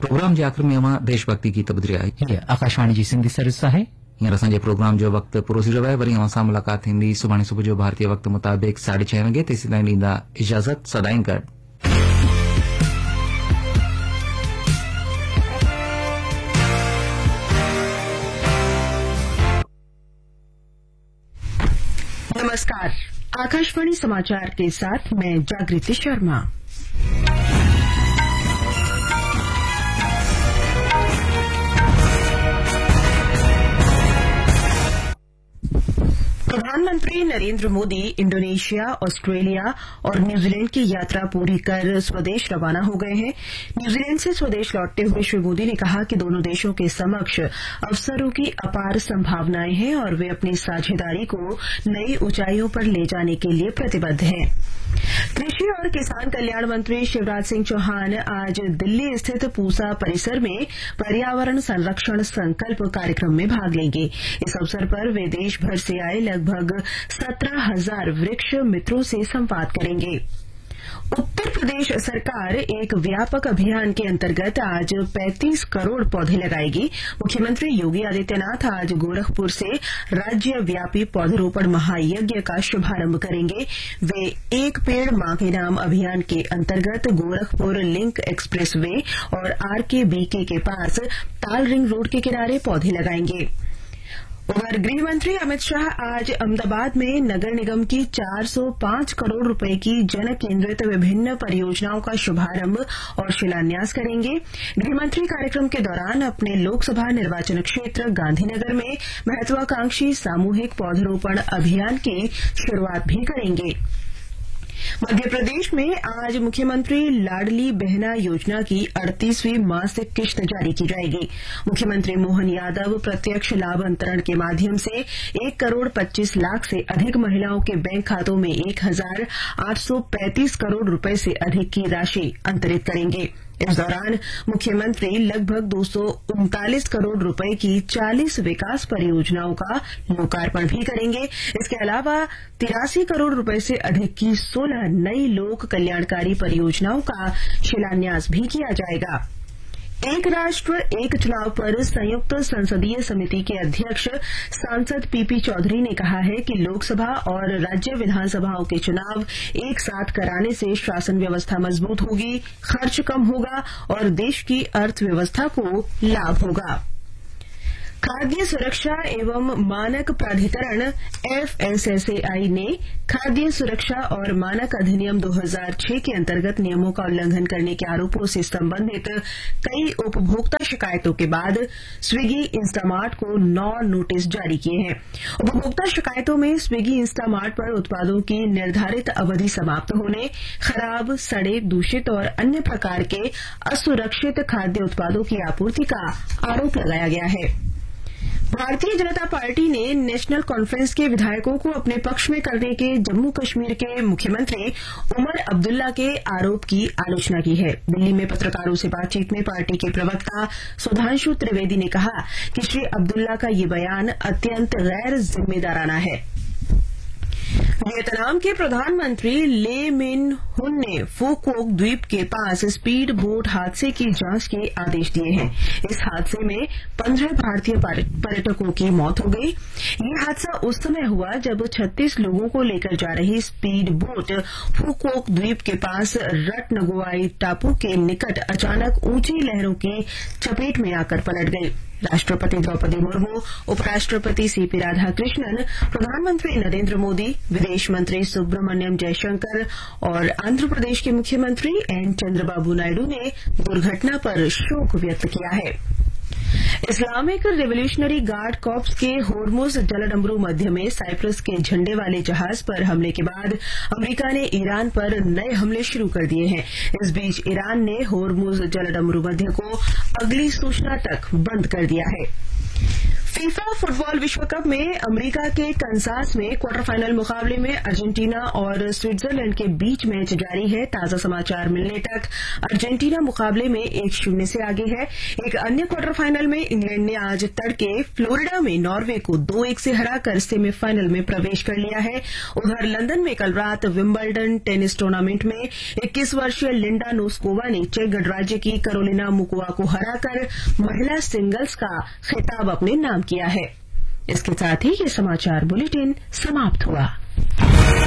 Programme जे आख़िर में अमा देशभक्ति गीत ॿुधी रहिया आहियूं। हीअ आकाशवाणी जी सिंधी सर्विस आहे। हींअर असांजे प्रोग्राम जो वक़्तु पूरो थी रहियो आहे। वरी अवां सां मुलाक़ात थींदी सुभाणे सुबुह जो भारतीय वक़्तु मुताबिक़ 6:30 वॻे। तेसीं ताईं ॾींदा इजाज़त। सदाईं गॾु। नमस्कार, आकाशवाणी समाचार के साथ मैं जागृति शर्मा। प्रधानमंत्री नरेंद्र मोदी इंडोनेशिया, ऑस्ट्रेलिया और न्यूजीलैंड की यात्रा पूरी कर स्वदेश रवाना हो गए हैं। न्यूजीलैंड से स्वदेश लौटते हुए श्री मोदी ने कहा कि दोनों देशों के समक्ष अवसरों की अपार संभावनाएं हैं और वे अपनी साझेदारी को नई ऊंचाइयों पर ले जाने के लिए प्रतिबद्ध हैं। कृषि और किसान कल्याण मंत्री शिवराज सिंह चौहान आज दिल्ली स्थित पूसा परिसर में पर्यावरण संरक्षण संकल्प कार्यक्रम में भाग लेंगे। इस अवसर पर वे देश भर से आए लगभग 17,000 वृक्ष मित्रों से संवाद करेंगे। उत्तर प्रदेश सरकार एक व्यापक अभियान के अंतर्गत आज 35 करोड़ पौधे लगाएगी। मुख्यमंत्री योगी आदित्यनाथ आज गोरखपुर से राज्यव्यापी पौधरोपण महायज्ञ का शुभारंभ करेंगे। वे एक पेड़ मां के नाम अभियान के अंतर्गत गोरखपुर लिंक एक्सप्रेस वे और आरकेबीके के पास ताल रिंग रोड के किनारे पौधे लगाएंगे। उधर गृह मंत्री अमित शाह आज अहमदाबाद में नगर निगम की 405 करोड़ रुपए की जन केंद्रित विभिन्न परियोजनाओं का शुभारंभ और शिलान्यास करेंगे। गृह मंत्री कार्यक्रम के दौरान अपने लोकसभा निर्वाचन क्षेत्र गांधीनगर में महत्वाकांक्षी सामूहिक पौधरोपण अभियान की शुरूआत भी करेंगे। मध्य प्रदेश में आज मुख्यमंत्री लाडली बहना योजना की 38वीं मासिक किश्त जारी की जाएगी। मुख्यमंत्री मोहन यादव प्रत्यक्ष लाभ अंतरण के माध्यम से 1 करोड़ 25 लाख से अधिक महिलाओं के बैंक खातों में 1,835 करोड़ रुपए से अधिक की राशि अंतरित करेंगे। इस दौरान मुख्यमंत्री लगभग 239 करोड़ रुपए की 40 विकास परियोजनाओं का लोकार्पण भी करेंगे। इसके अलावा 83 करोड़ रुपए से अधिक की 16 नई लोक कल्याणकारी परियोजनाओं का शिलान्यास भी किया जाएगा। एक राष्ट्र एक चुनाव पर संयुक्त संसदीय समिति के अध्यक्ष सांसद पीपी चौधरी ने कहा है कि लोकसभा और राज्य विधानसभाओं के चुनाव एक साथ कराने से शासन व्यवस्था मजबूत होगी, खर्च कम होगा और देश की अर्थव्यवस्था को लाभ होगा। खाद्य सुरक्षा एवं मानक प्राधिकरण एफएसएसएआई ने खाद्य सुरक्षा और मानक अधिनियम 2006 के अंतर्गत नियमों का उल्लंघन करने के आरोपों से संबंधित कई उपभोक्ता शिकायतों के बाद स्विगी इंस्टामार्ट को 9 नोटिस जारी किए हैं। उपभोक्ता शिकायतों में स्विगी इंस्टामार्ट पर उत्पादों की निर्धारित अवधि समाप्त होने, खराब, सड़े, दूषित और अन्य प्रकार के असुरक्षित खाद्य उत्पादों की आपूर्ति का आरोप लगाया गया है। भारतीय जनता पार्टी ने नेशनल कॉन्फ्रेंस के विधायकों को अपने पक्ष में करने के जम्मू कश्मीर के मुख्यमंत्री उमर अब्दुल्ला के आरोप की आलोचना की है। दिल्ली में पत्रकारों से बातचीत में पार्टी के प्रवक्ता सुधांशु त्रिवेदी ने कहा कि श्री अब्दुल्ला का ये बयान अत्यंत गैर जिम्मेदाराना है। वियतनाम के प्रधानमंत्री ले मिन हुन ने फूकोक द्वीप के पास स्पीड बोट हादसे की जांच के आदेश दिए हैं। इस हादसे में 15 भारतीय पर्यटकों की मौत हो गई। ये हादसा उस समय हुआ जब 36 लोगों को लेकर जा रही स्पीड बोट फूकोक द्वीप के पास रटनगोआई टापू के निकट अचानक ऊंची लहरों की चपेट में आकर पलट गई। राष्ट्रपति द्रौपदी मुर्मू, उपराष्ट्रपति सीपी राधाकृष्णन, प्रधानमंत्री नरेंद्र मोदी, विदेश मंत्री सुब्रमण्यम जयशंकर और आंध्र प्रदेश के मुख्यमंत्री एन चंद्रबाबू नायडू ने दुर्घटना पर शोक व्यक्त किया है। इस्लामिक रिवोल्यूशनरी गार्ड कॉर्प्स के होर्मुज जलडमरू मध्य में साइप्रस के झंडे वाले जहाज पर हमले के बाद अमेरिका ने ईरान पर नए हमले शुरू कर दिए हैं। इस बीच ईरान ने होर्मुज जलडमरू मध्य को अगली सूचना तक बंद कर दिया है। फीफा फुटबॉल विश्व कप में अमेरिका के कंसास में क्वार्टर फाइनल मुकाबले में अर्जेंटीना और स्विट्जरलैंड के बीच मैच जारी है। ताजा समाचार मिलने तक अर्जेंटीना मुकाबले में 1-0 से आगे है। एक अन्य क्वार्टर फाइनल में इंग्लैंड ने आज तड़के फ्लोरिडा में नॉर्वे को 2-1 से हराकर सेमीफाइनल में प्रवेश कर लिया है। उधर लंदन में कल रात विंबलडन टेनिस टूर्नामेंट में 21 वर्षीय लिंडा नोस्कोवा ने चेक गणराज्य की कैरोलिना मुकोवा को हराकर महिला सिंगल्स का खिताब अपने नाम किया है। इसके साथ ही ये समाचार बुलेटिन समाप्त हुआ।